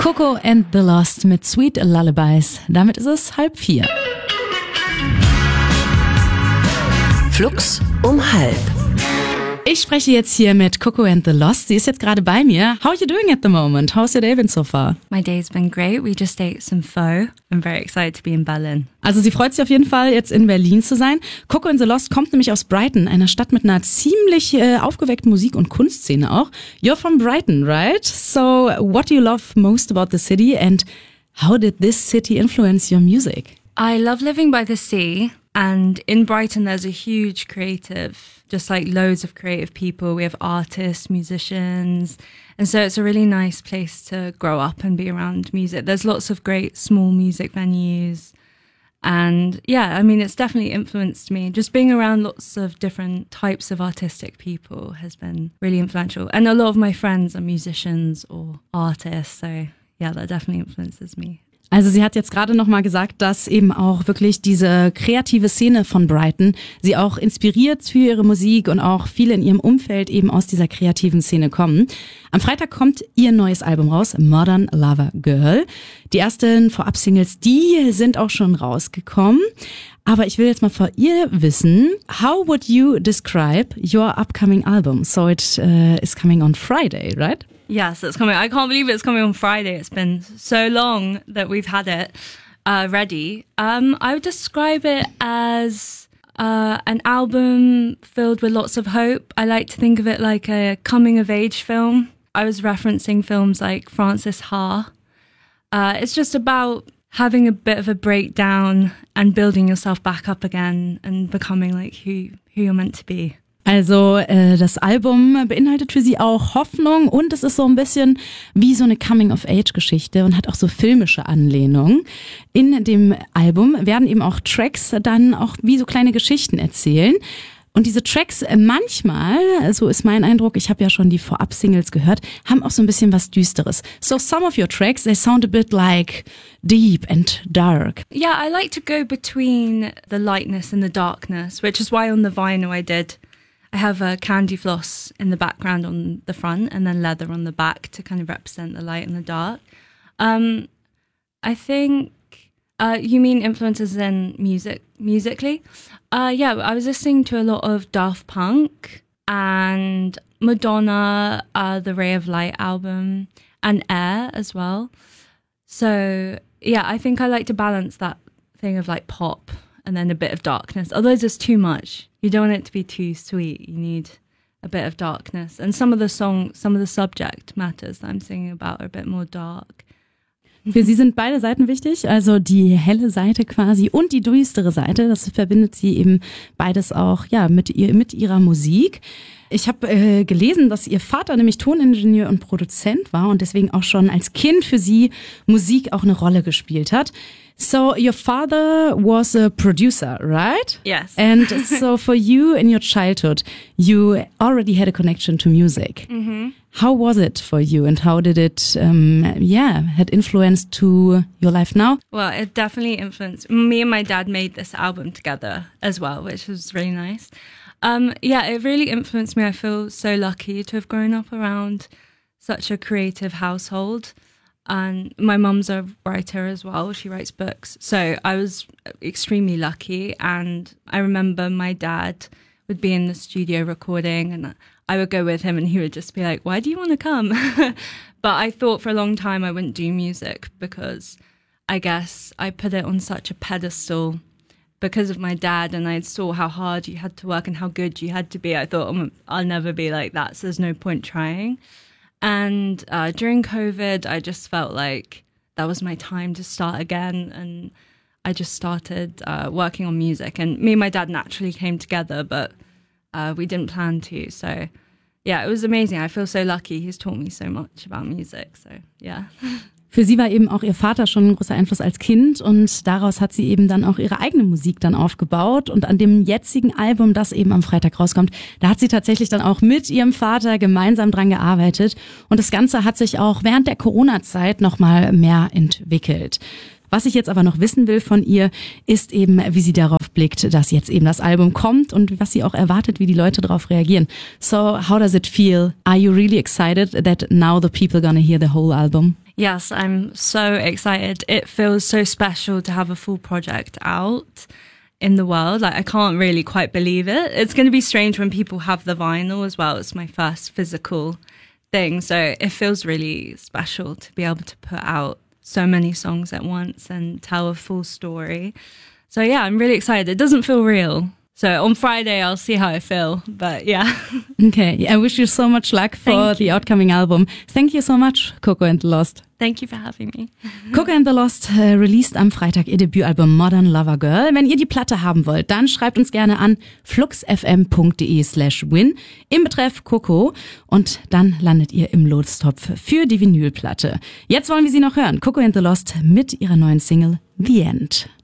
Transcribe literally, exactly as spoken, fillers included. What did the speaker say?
Coco and the Lost mit Sweet Lullabies. Damit ist es halb vier. Flux um halb. Ich spreche jetzt hier mit Coco and the Lost. Sie ist jetzt gerade bei mir. How are you doing at the moment? How's your day been so far? My day's been great. We just ate some pho. I'm very excited to be in Berlin. Also sie freut sich auf jeden Fall, jetzt in Berlin zu sein. Coco and the Lost kommt nämlich aus Brighton, einer Stadt mit einer ziemlich äh, aufgeweckten Musik- und Kunstszene auch. You're from Brighton, right? So what do you love most about the city and how did this city influence your music? I love living by the sea. And in Brighton, there's a huge creative, just like loads of creative people. We have artists, musicians. And so it's a really nice place to grow up and be around music. There's lots of great small music venues. And yeah, I mean, it's definitely influenced me. Just being around lots of different types of artistic people has been really influential. And a lot of my friends are musicians or artists. So yeah, that definitely influences me. Also sie hat jetzt gerade nochmal gesagt, dass eben auch wirklich diese kreative Szene von Brighton sie auch inspiriert für ihre Musik und auch viele in ihrem Umfeld eben aus dieser kreativen Szene kommen. Am Freitag kommt ihr neues Album raus, Modern Lover Girl. Die ersten Vorab-Singles, die sind auch schon rausgekommen. Aber ich will jetzt mal von ihr wissen, how would you describe your upcoming album? So it uh, is coming on Friday, right? Yes, it's coming. I can't believe it's coming on Friday. It's been so long that we've had it uh, ready. Um, I would describe it as uh, an album filled with lots of hope. I like to think of it like a coming-of-age film. I was referencing films like Frances Ha. Uh, it's just about having a bit of a breakdown and building yourself back up again and becoming like who, who you're meant to be. Also äh, das Album beinhaltet für sie auch Hoffnung und es ist so ein bisschen wie so eine Coming-of-Age-Geschichte und hat auch so filmische Anlehnungen. In dem Album werden eben auch Tracks dann auch wie so kleine Geschichten erzählen. Und diese Tracks manchmal, so ist mein Eindruck, ich habe ja schon die Vorab-Singles gehört, haben auch so ein bisschen was Düsteres. So some of your tracks, they sound a bit like deep and dark. Yeah, I like to go between the lightness and the darkness, which is why on the vinyl I did I have a candy floss in the background on the front and then leather on the back to kind of represent the light and the dark. Um, I think, uh, you mean influences in music, musically? Uh, yeah, I was listening to a lot of Daft Punk and Madonna, uh, the Ray of Light album, and Air as well. So yeah, I think I like to balance that thing of like pop and then a bit of darkness. Otherwise it's too much. You don't want it to be too sweet. You need a bit of darkness. And some of the song, some of the subject matters that I'm singing about are a bit more dark. Für sie sind beide Seiten wichtig, also die helle Seite quasi und die düstere Seite. Das verbindet sie eben beides auch ja mit ihr mit ihrer Musik. Ich habe äh, gelesen, dass ihr Vater nämlich Toningenieur und Produzent war und deswegen auch schon als Kind für sie Musik auch eine Rolle gespielt hat. So your father was a producer, right? Yes. And so for you in your childhood, you already had a connection to music. Mm-hmm. How was it for you and how did it, um, yeah, had influence to your life now? Well, it definitely influenced. Me and my dad made this album together as well, which was really nice. Um, yeah, it really influenced me. I feel so lucky to have grown up around such a creative household. And my mum's a writer as well. She writes books. So I was extremely lucky. And I remember my dad would be in the studio recording and I would go with him and he would just be like, why do you want to come? But I thought for a long time I wouldn't do music because I guess I put it on such a pedestal because of my dad, and I saw how hard you had to work and how good you had to be. I thought, oh, I'll never be like that, so there's no point trying. And uh, during COVID, I just felt like that was my time to start again. And I just started uh, working on music. And me and my dad naturally came together, but uh, we didn't plan to. So yeah, it was amazing. I feel so lucky. He's taught me so much about music. So yeah. Für sie war eben auch ihr Vater schon ein großer Einfluss als Kind und daraus hat sie eben dann auch ihre eigene Musik dann aufgebaut und an dem jetzigen Album, das eben am Freitag rauskommt, da hat sie tatsächlich dann auch mit ihrem Vater gemeinsam dran gearbeitet und das Ganze hat sich auch während der Corona-Zeit nochmal mehr entwickelt. Was ich jetzt aber noch wissen will von ihr, ist eben, wie sie darauf blickt, dass jetzt eben das Album kommt und was sie auch erwartet, wie die Leute darauf reagieren. So, how does it feel? Are you really excited that now the people gonna hear the whole album? Yes, I'm so excited. It feels so special to have a full project out in the world. Like, I can't really quite believe it. It's going to be strange when people have the vinyl as well. It's my first physical thing. So it feels really special to be able to put out so many songs at once and tell a full story. So yeah, I'm really excited. It doesn't feel real. So on Friday, I'll see how I feel. But yeah. Okay, I wish you so much luck for the outcoming album. Thank you so much, Coco and the Lost. Thank you for having me. Coco and the Lost äh, released am Freitag ihr Debütalbum Modern Lover Girl. Wenn ihr die Platte haben wollt, dann schreibt uns gerne an fluxfm.de slash win im Betreff Coco und dann landet ihr im Lostopf für die Vinylplatte. Jetzt wollen wir sie noch hören. Coco and the Lost mit ihrer neuen Single The End.